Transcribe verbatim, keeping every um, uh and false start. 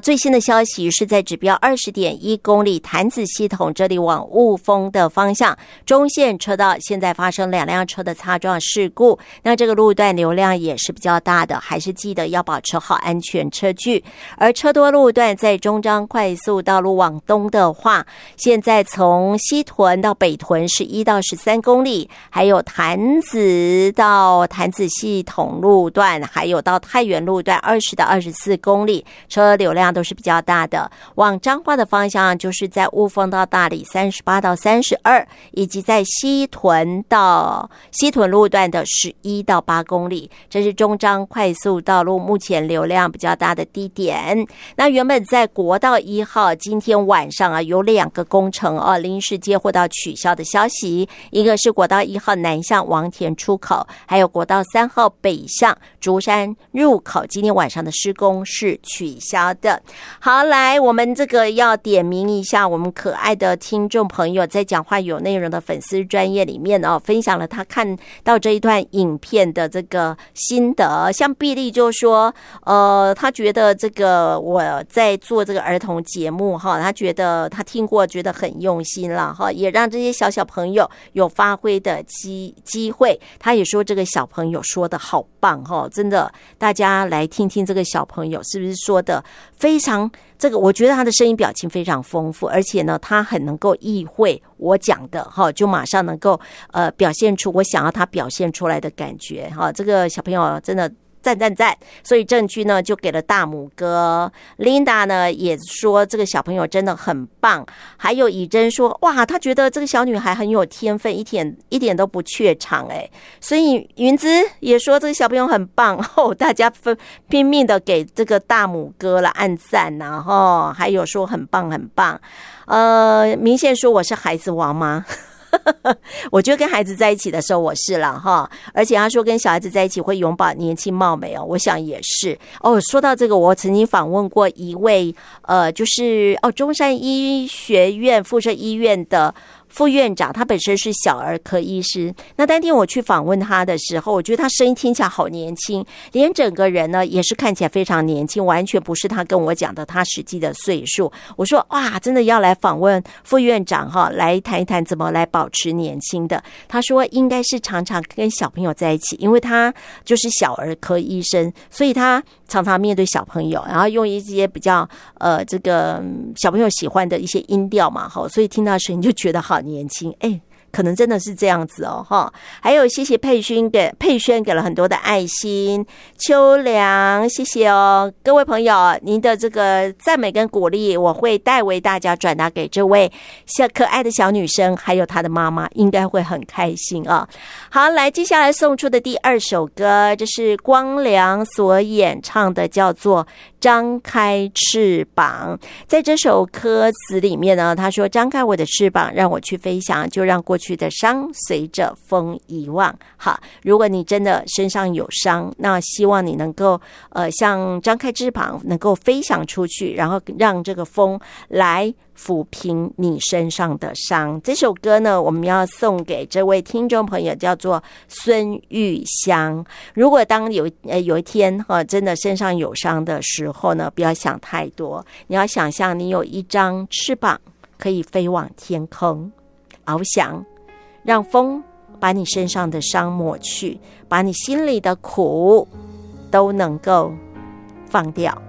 最新的消息是在指标二十点一公里潭子系统这里往雾峰的方向，中线车道现在发生两辆车的擦撞事故，那这个路段流量也是比较大的，还是记得要保持好安全车距。而车多路段在中彰快速道路往东的话，现在从西屯到北屯是一到十三公里，还有潭子到潭子系统路段，还有到太原路段二十到二十四公里，车流量都是比较大的。往彰化的方向就是在雾峰到大里三十八到三十二，以及在西屯到西屯路段的十一到八公里，这是中彰快速道路目前流量比较大的地点。那原本在国道一号今天晚上啊有两个工程哦临时接获到取消的消息，一个是国道一号南向王田出口，还有国道三号北向竹山入口，今天晚上的施工是取消的。好，来我们这个要点名一下我们可爱的听众朋友，在讲话有内容的粉丝专页里面哦，分享了他看到这一段影片的这个心得。像碧丽就说呃，他觉得这个我在做这个儿童节目哈，他觉得他听过觉得很用心了哈，也让这些小小朋友有发挥的机机会。他也说这个小朋友说的好棒哈，真的大家来听听这个小朋友是不是说的非常这个，我觉得他的声音表情非常丰富，而且呢他很能够意会我讲的哈，就马上能够呃表现出我想要他表现出来的感觉哈。这个小朋友真的赞赞赞，所以郑居呢就给了大拇哥。 Linda 呢也说这个小朋友真的很棒，还有以真说哇，他觉得这个小女孩很有天分，一点一点都不怯场哎。所以云姿也说这个小朋友很棒哦，大家分拼命的给这个大拇哥了按赞呐哈，还有说很棒很棒。呃，明宪说我是孩子王吗？我觉得跟孩子在一起的时候我是了哈，而且他说跟小孩子在一起会永葆年轻貌美哦，我想也是哦。说到这个，我曾经访问过一位呃，就是哦中山医学院附设医院的副院长，他本身是小儿科医师。那当天我去访问他的时候，我觉得他声音听起来好年轻，连整个人呢也是看起来非常年轻，完全不是他跟我讲的他实际的岁数。我说哇，真的要来访问副院长哈，来谈一谈怎么来保持年轻的。他说应该是常常跟小朋友在一起，因为他就是小儿科医生，所以他常常面对小朋友，然后用一些比较呃这个小朋友喜欢的一些音调嘛，哈，所以听到声音就觉得好年轻，哎，可能真的是这样子哦，哈。还有谢谢佩勋给佩轩给了很多的爱心，秋良谢谢哦，各位朋友，您的这个赞美跟鼓励，我会代为大家转达给这位小可爱的小女生，还有她的妈妈，应该会很开心啊。好，来接下来送出的第二首歌，这是光良所演唱的，叫做张开翅膀。在这首歌词里面呢，他说张开我的翅膀让我去飞翔，就让过去的伤随着风遗忘。好，如果你真的身上有伤，那希望你能够呃像张开翅膀能够飞翔出去，然后让这个风来抚平你身上的伤。这首歌呢，我们要送给这位听众朋友，叫做孙玉香。如果当有呃有一天哈、呃，真的身上有伤的时候呢，不要想太多，你要想象你有一张翅膀，可以飞往天空，翱翔，让风把你身上的伤抹去，把你心里的苦都能够放掉。